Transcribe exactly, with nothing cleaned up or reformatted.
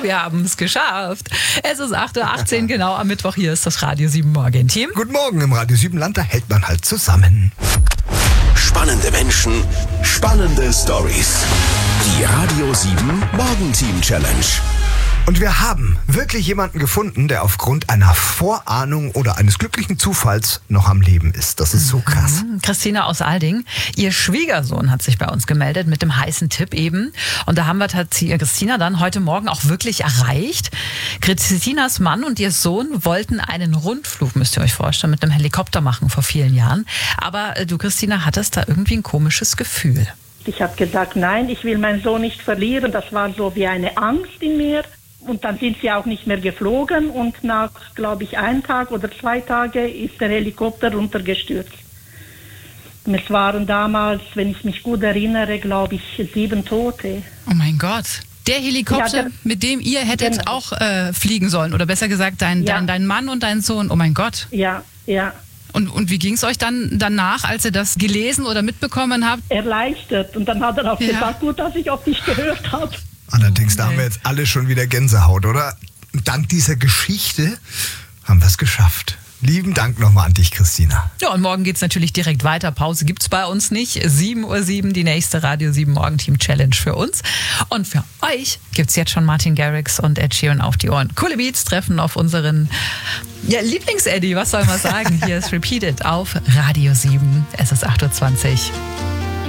wir haben es geschafft. Es ist acht Uhr achtzehn, genau am Mittwoch. Hier ist das Radio sieben Morgen-Team. Guten Morgen, im Radio sieben Land, da hält man halt zusammen. Spannende Menschen, spannende Stories. Die Radio sieben Morgenteam Challenge. Und wir haben wirklich jemanden gefunden, der aufgrund einer Vorahnung oder eines glücklichen Zufalls noch am Leben ist. Das ist so krass. Mhm. Christina aus Alding, ihr Schwiegersohn hat sich bei uns gemeldet mit dem heißen Tipp eben. Und da haben wir tatsächlich Christina dann heute Morgen auch wirklich erreicht. Christinas Mann und ihr Sohn wollten einen Rundflug, müsst ihr euch vorstellen, mit einem Helikopter machen vor vielen Jahren. Aber du, Christina, hattest da irgendwie ein komisches Gefühl. Ich habe gesagt, nein, ich will meinen Sohn nicht verlieren. Das war so wie eine Angst in mir. Und dann sind sie auch nicht mehr geflogen und nach, glaube ich, einem Tag oder zwei Tage ist der Helikopter runtergestürzt. Es waren damals, wenn ich mich gut erinnere, glaube ich, sieben Tote. Oh mein Gott. Der Helikopter, ja, der, mit dem ihr hättet genau. auch äh, fliegen sollen, oder besser gesagt, dein, ja. dein, dein Mann und dein Sohn. Oh mein Gott. Ja, ja. Und, und wie ging es euch dann danach, als ihr das gelesen oder mitbekommen habt? Erleichtert. Und dann hat er auch ja. gesagt, gut, dass ich auf dich gehört habe. Allerdings, da haben wir jetzt alle schon wieder Gänsehaut, oder? Dank dieser Geschichte haben wir es geschafft. Lieben Dank nochmal an dich, Christina. Ja, und morgen geht's natürlich direkt weiter. Pause gibt's bei uns nicht. sieben Uhr sieben, die nächste Radio sieben Morgenteam Challenge für uns. Und für euch gibt's jetzt schon Martin Garrix und Ed Sheeran auf die Ohren. Coole Beats treffen auf unseren ja, Lieblings-Eddie, was soll man sagen? Hier ist Repeated auf Radio sieben. Es ist acht Uhr zwanzig.